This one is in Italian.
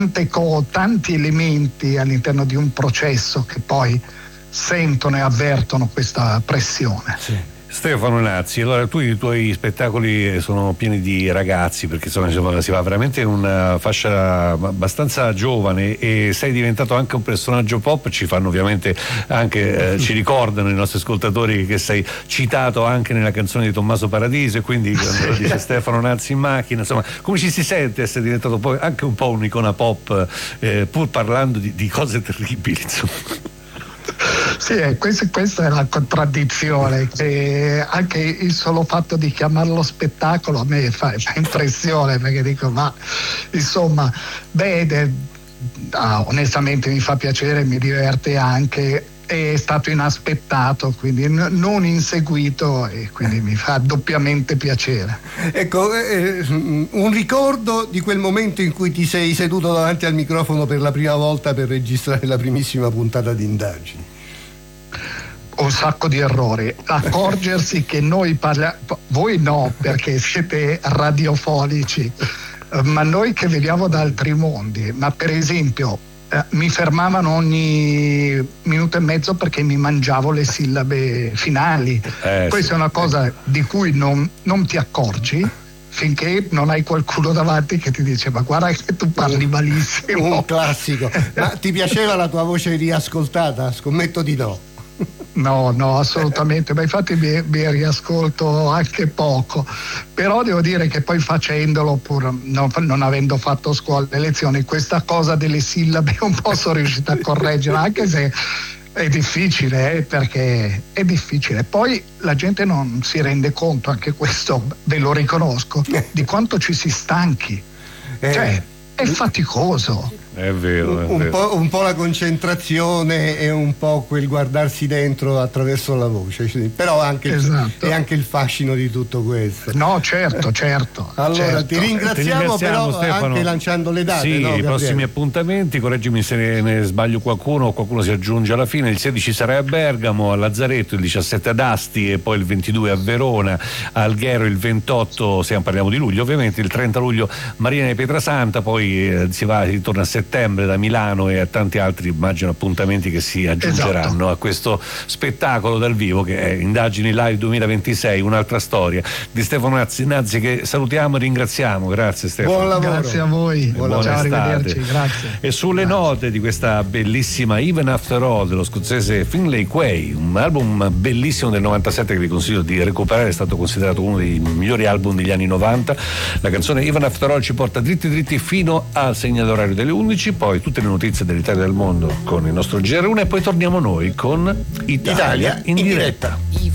tanti elementi all'interno di un processo che poi sentono e avvertono questa pressione. Sì. Stefano Nazzi, allora i tuoi spettacoli sono pieni di ragazzi, perché insomma si va veramente in una fascia abbastanza giovane, e sei diventato anche un personaggio pop. Ci fanno ovviamente anche ci ricordano i nostri ascoltatori che sei citato anche nella canzone di Tommaso Paradiso, e quindi quando dice Stefano Nazzi in macchina, insomma, come ci si sente essere diventato poi anche un po' un'icona pop, pur parlando di cose terribili, insomma. Sì, questa è la contraddizione, che anche il solo fatto di chiamarlo spettacolo a me fa impressione, perché dico, ma insomma, onestamente mi fa piacere, mi diverte anche, è stato inaspettato, quindi non inseguito, e quindi mi fa doppiamente piacere. Ecco, un ricordo di quel momento in cui ti sei seduto davanti al microfono per la prima volta per registrare la primissima puntata di Indagini. Un sacco di errori, accorgersi che noi parliamo, voi no perché siete radiofonici, ma noi che veniamo da altri mondi, ma per esempio mi fermavano ogni minuto e mezzo perché mi mangiavo le sillabe finali. Questa è una cosa di cui non ti accorgi finché non hai qualcuno davanti che ti dice, ma guarda che tu parli malissimo. Un classico. Ma ti piaceva la tua voce riascoltata? Scommetto di no. No, assolutamente, ma infatti mi riascolto anche poco, però devo dire che poi facendolo, pur non avendo fatto scuola e lezioni, questa cosa delle sillabe un po' sono riuscita a correggere, anche se è difficile, perché è difficile. Poi la gente non si rende conto, anche questo ve lo riconosco, di quanto ci si stanchi, cioè è faticoso. È vero, un po' la concentrazione e un po' quel guardarsi dentro attraverso la voce, però anche esatto. è anche il fascino di tutto questo. No, certo. Allora certo. Ti ringraziamo però, Stefano, anche lanciando le date. Sì, no, i prossimi appuntamenti, correggimi se ne sbaglio qualcuno si aggiunge alla fine. Il 16 sarai a Bergamo, a Lazzaretto, il 17 ad Asti, e poi il 22 a Verona, a Alghero il 28, parliamo di luglio ovviamente, il 30 luglio Marina di Pietrasanta, poi si ritorna a settembre da Milano, e a tanti altri immagino appuntamenti che si aggiungeranno a questo spettacolo dal vivo che è Indagini Live 2026, un'altra storia di Stefano Nazzi, che salutiamo e ringraziamo. Grazie Stefano. Buon lavoro. Grazie a voi. Ciao, arrivederci, grazie. E sulle note di questa bellissima Even After All dello scozzese Finlay Quaye, un album bellissimo del 97 che vi consiglio di recuperare, è stato considerato uno dei migliori album degli anni 90. La canzone Even After All ci porta dritti fino al segnale orario delle 11, poi tutte le notizie dell'Italia e del mondo con il nostro GR1, e poi torniamo noi con Italia in diretta.